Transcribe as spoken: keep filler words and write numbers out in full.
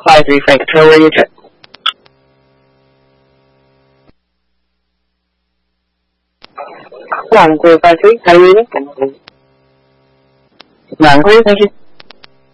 five three Frank Control Radio check. One zero five three, how are you reading? Nine clear, thank you.